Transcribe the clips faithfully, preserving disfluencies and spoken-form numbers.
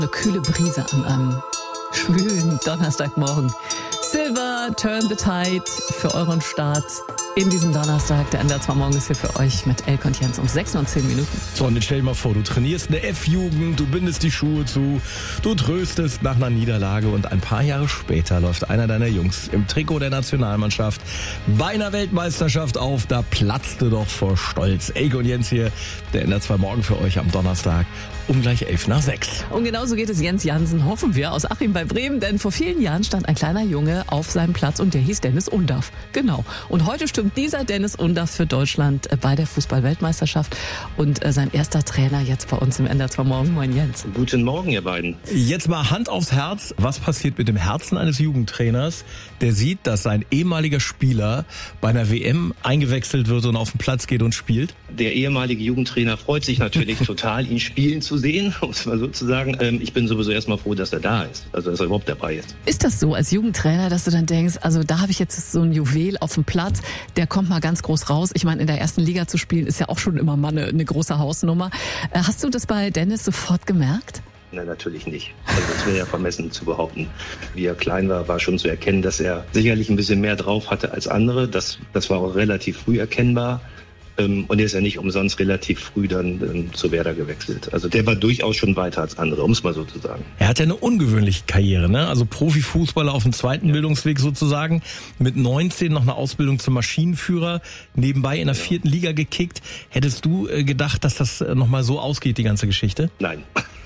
Eine kühle Brise an einem schwülen Donnerstagmorgen. Silver, turn the tide für euren Start in diesem Donnerstag. Der N D R zwei Morgen ist hier für euch mit Elke und Jens um sechs Uhr und zehn Minuten. So, und jetzt stell dir mal vor, du trainierst eine F-Jugend, du bindest die Schuhe zu, du tröstest nach einer Niederlage und ein paar Jahre später läuft einer deiner Jungs im Trikot der Nationalmannschaft bei einer Weltmeisterschaft auf. Da platzte doch vor Stolz. Elke und Jens hier, der N D R zwei Morgen für euch am Donnerstag um gleich elf nach sechs. Und genauso geht es Jens Jansen, hoffen wir, aus Achim bei Bremen. Denn vor vielen Jahren stand ein kleiner Junge auf seinem Platz und der hieß Dennis Undaff. Genau. Und heute stimmt dieser Dennis Undaff für Deutschland bei der Fußball-Weltmeisterschaft und sein erster Trainer jetzt bei uns im N D R zwei Morgen. Moin Jens. Guten Morgen, ihr beiden. Jetzt mal Hand aufs Herz. Was passiert mit dem Herzen eines Jugendtrainers, der sieht, dass sein ehemaliger Spieler bei einer W M eingewechselt wird und auf den Platz geht und spielt? Der ehemalige Jugendtrainer freut sich natürlich total, ihn spielen zu sehen, um es mal so zu sagen. Ich bin sowieso erstmal froh, dass er da ist, also dass er überhaupt dabei ist. Ist das so als Jugendtrainer, dass du dann denkst, also da habe ich jetzt so ein Juwel auf dem Platz, der kommt mal ganz groß raus. Ich meine, in der ersten Liga zu spielen, ist ja auch schon immer mal eine, eine große Hausnummer. Hast du das bei Dennis sofort gemerkt? Nein, natürlich nicht. Also das wäre ja vermessen zu behaupten. Wie er klein war, war schon zu erkennen, dass er sicherlich ein bisschen mehr drauf hatte als andere. Das, das war auch relativ früh erkennbar. Und er ist ja nicht umsonst relativ früh dann ähm, zu Werder gewechselt. Also der war durchaus schon weiter als andere, um es mal so zu sagen. Er hat ja eine ungewöhnliche Karriere, ne? Also Profifußballer auf dem zweiten ja. Bildungsweg sozusagen. Mit neunzehn noch eine Ausbildung zum Maschinenführer, nebenbei in der ja. vierten Liga gekickt. Hättest du äh, gedacht, dass das äh, nochmal so ausgeht, die ganze Geschichte? Nein.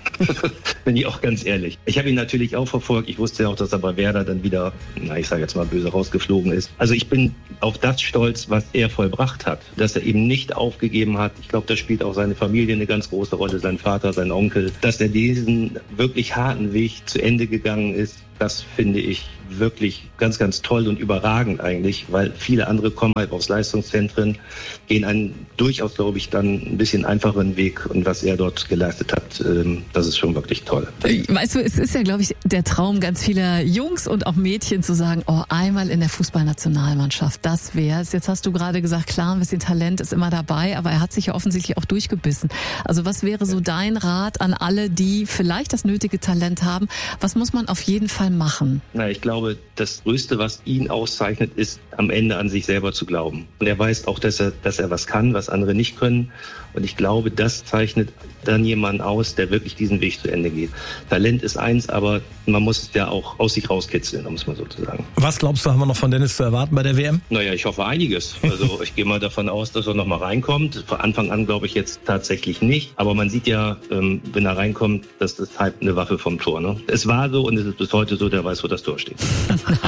Bin ich auch ganz ehrlich. Ich habe ihn natürlich auch verfolgt. Ich wusste ja auch, dass er bei Werder dann wieder, na ich sage jetzt mal böse, rausgeflogen ist. Also ich bin auf das stolz, was er vollbracht hat. Dass er eben nicht aufgegeben hat. Ich glaube, da spielt auch seine Familie eine ganz große Rolle, sein Vater, sein Onkel. Dass er diesen wirklich harten Weg zu Ende gegangen ist, das finde ich wirklich ganz, ganz toll und überragend eigentlich, weil viele andere kommen halt aufs Leistungszentren, gehen einen durchaus, glaube ich, dann ein bisschen einfacheren Weg und was er dort geleistet hat, das ist schon wirklich toll. Weißt du, es ist ja, glaube ich, der Traum ganz vieler Jungs und auch Mädchen zu sagen, oh, einmal in der Fußballnationalmannschaft, das wär's. Jetzt hast du gerade gesagt, klar, ein bisschen Talent ist immer dabei, aber er hat sich ja offensichtlich auch durchgebissen. Also was wäre so dein Rat an alle, die vielleicht das nötige Talent haben? Was muss man auf jeden Fall machen? Na, ich glaube, das Größte, was ihn auszeichnet, ist am Ende an sich selber zu glauben. Und er weiß auch, dass er, dass er was kann, was andere nicht können. Und ich glaube, das zeichnet dann jemanden aus, der wirklich diesen Weg zu Ende geht. Talent ist eins, aber man muss es ja auch aus sich rauskitzeln, um es mal so zu sagen. Was glaubst du, haben wir noch von Dennis zu erwarten bei der W M? Naja, ich hoffe einiges. Also ich gehe mal davon aus, dass er noch mal reinkommt. Von Anfang an glaube ich jetzt tatsächlich nicht. Aber man sieht ja, wenn er reinkommt, dass das halt eine Waffe vom Tor. Ne? Es war so und es ist bis heute so, der weiß, wo das Tor steht.